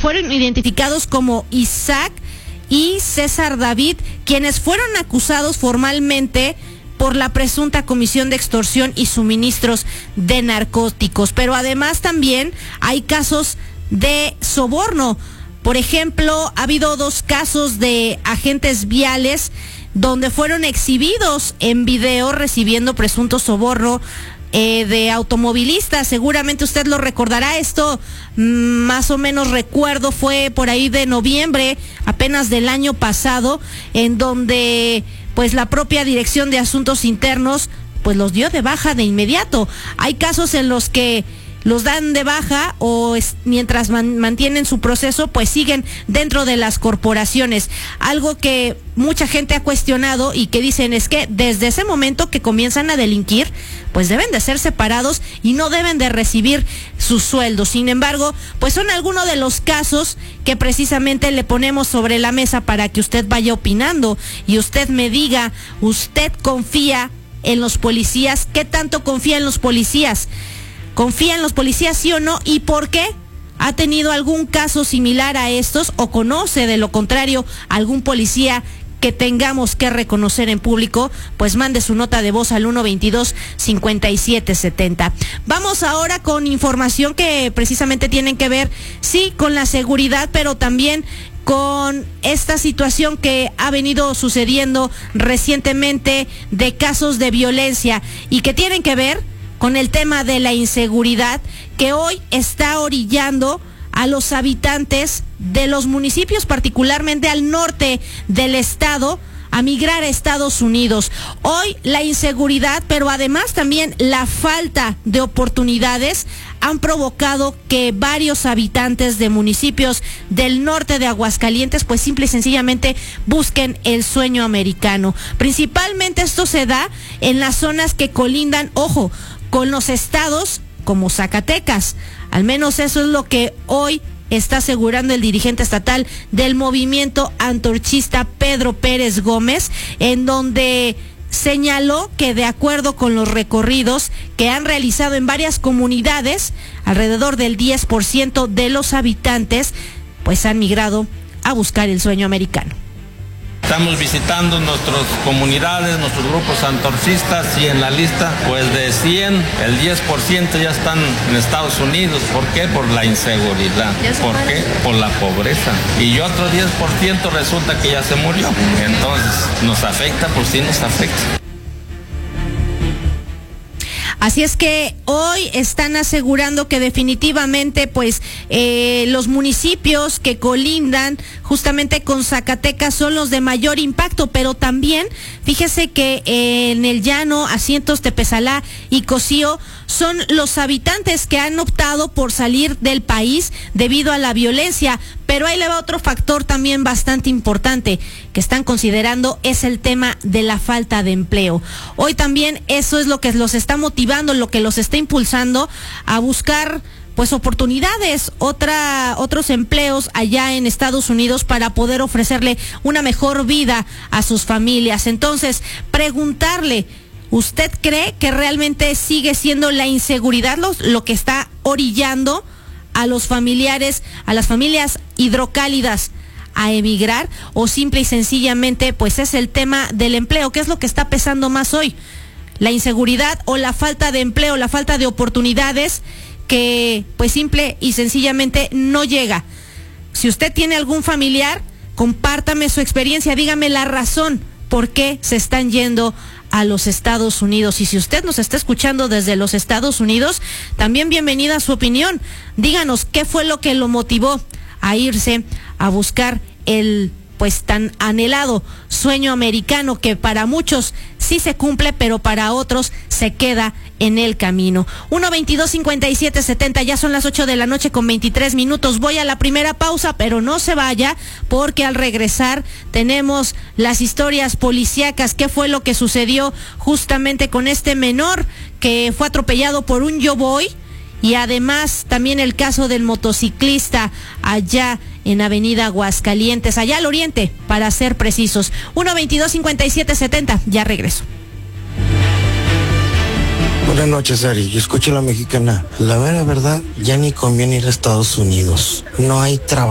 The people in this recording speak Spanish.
fueron identificados como Isaac y César David, quienes fueron acusados formalmente por la presunta comisión de extorsión y suministros de narcóticos. Pero además también hay casos de soborno. Por ejemplo, ha habido 2 casos de agentes viales donde fueron exhibidos en video recibiendo presunto soborno de automovilistas. Seguramente usted lo recordará. Esto más o menos recuerdo fue por ahí de noviembre apenas del año pasado, en donde pues la propia Dirección de Asuntos Internos pues los dio de baja de inmediato. Hay casos en los que los dan de baja o mientras mantienen su proceso, pues siguen dentro de las corporaciones. Algo que mucha gente ha cuestionado y que dicen es que desde ese momento que comienzan a delinquir, pues deben de ser separados y no deben de recibir sus sueldos. Sin embargo, pues son algunos de los casos que precisamente le ponemos sobre la mesa para que usted vaya opinando y usted me diga, ¿usted confía en los policías? ¿Qué tanto confía en los policías? ¿Confía en los policías, sí o no? ¿Y por qué? ¿Ha tenido algún caso similar a estos o conoce de lo contrario algún policía que tengamos que reconocer en público? Pues mande su nota de voz al 122-5770. Vamos ahora con información que precisamente tienen que ver, sí, con la seguridad, pero también con esta situación que ha venido sucediendo recientemente de casos de violencia y que tienen que ver con el tema de la inseguridad que hoy está orillando a los habitantes de los municipios, particularmente al norte del estado, a migrar a Estados Unidos. Hoy la inseguridad, pero además también la falta de oportunidades han provocado que varios habitantes de municipios del norte de Aguascalientes pues simple y sencillamente busquen el sueño americano. Principalmente esto se da en las zonas que colindan, ojo, con los estados como Zacatecas. Al menos eso es lo que hoy está asegurando el dirigente estatal del movimiento antorchista Pedro Pérez Gómez, en donde señaló que de acuerdo con los recorridos que han realizado en varias comunidades, alrededor del 10% de los habitantes pues han migrado a buscar el sueño americano. Estamos visitando nuestras comunidades, nuestros grupos antorchistas y en la lista, pues de 100, el 10% ya están en Estados Unidos. ¿Por qué? Por la inseguridad. ¿Por qué? Por la pobreza. Y otro 10% resulta que ya se murió. Entonces, ¿nos afecta? Pues sí nos afecta. Así es que hoy están asegurando que definitivamente pues los municipios que colindan justamente con Zacatecas son los de mayor impacto, pero también fíjese que en el Llano, Asientos, Tepezalá y Cocío son los habitantes que han optado por salir del país debido a la violencia. Pero ahí le va otro factor también bastante importante que están considerando, es el tema de la falta de empleo. Hoy también eso es lo que los está motivando, lo que los está impulsando a buscar pues oportunidades, otros empleos allá en Estados Unidos para poder ofrecerle una mejor vida a sus familias. Entonces, preguntarle, ¿usted cree que realmente sigue siendo la inseguridad lo que está orillando a los familiares, a las familias hidrocálidas a emigrar, o simple y sencillamente pues es el tema del empleo? ¿Qué es lo que está pesando más hoy? ¿La inseguridad o la falta de empleo, la falta de oportunidades que pues simple y sencillamente no llega? Si usted tiene algún familiar, compártame su experiencia, dígame la razón por qué se están yendo a los Estados Unidos. Y si usted nos está escuchando desde los Estados Unidos, también bienvenida a su opinión. Díganos qué fue lo que lo motivó a irse a buscar el pues tan anhelado sueño americano, que para muchos sí se cumple, pero para otros se queda en el camino. 1-22-57-70, ya son las 8 de la noche con 23 minutos. Voy a la primera pausa, pero no se vaya, porque al regresar tenemos las historias policíacas. ¿Qué fue lo que sucedió justamente con este menor que fue atropellado por un Yo Voy? Y además también el caso del motociclista allá en Avenida Aguascalientes, allá al oriente, para ser precisos. 1-22-57-70, ya regreso. Buenas noches, Ari. Yo escucho La Mexicana. La verdad, ya ni conviene ir a Estados Unidos. No hay trabajo.